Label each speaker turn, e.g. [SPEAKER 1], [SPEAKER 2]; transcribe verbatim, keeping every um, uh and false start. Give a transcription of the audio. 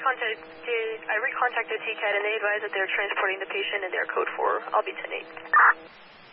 [SPEAKER 1] recontacted, I recontacted T C A T and they advised that they're transporting the patient in their code four. I'll be ten eight.